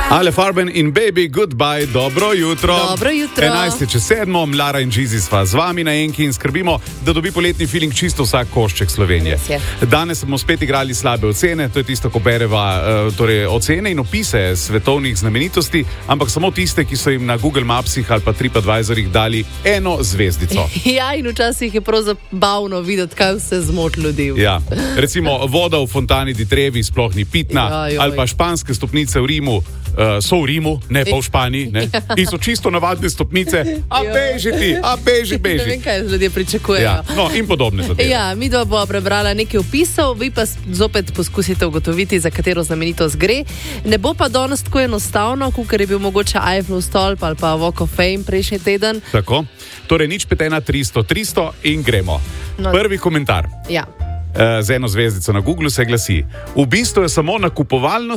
Ale Farben in Baby, goodbye, dobro jutro. Dobro jutro. 11:07, Lara in Gizi sva z vami na Enki in skrbimo, da dobi poletni feeling čisto vsak košček Slovenije. Danes smo spet igrali slabe ocene, to je tisto, ko bereva torej ocene in opise svetovnih znamenitosti, ampak samo tiste, ki so jim na Google Mapsih ali pa TripAdvisorjih dali 1 zvezdico. Ja, in včasih je prav zabavno videti, kaj vse zmoti ljudi. Ja, recimo voda v fontani di Trevi sploh ni pitna, ali pa španske stopnice v Rimu. So v Rimu, ne pa v Španiji, ne? In so čisto navadne stopnice, beži. Ne vem, kaj ljudje pričakujejo. Ja, no, in podobne zadeve. Ja, mi dva bova prebrala nekaj opisov, vi pa zopet poskusite ugotoviti, za katero znamenitost gre. Ne bo pa danes tako enostavno, kakor je bil mogoče Eiffelov stolp ali pa Walk of Fame prejšnji teden. Tako, torej 051-300-300 in gremo. No. Prvi komentar. Ja. Z 1 zvezdico na Googlu se glasi: v bistvu je samo nakupovalno